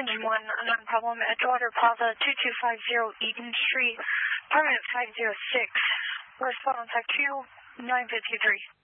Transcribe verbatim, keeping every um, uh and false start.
engine one, unknown problem, Edgewater Plaza, two two five zero Eden Street, apartment five oh six. Correspondence at two nine fifty-three.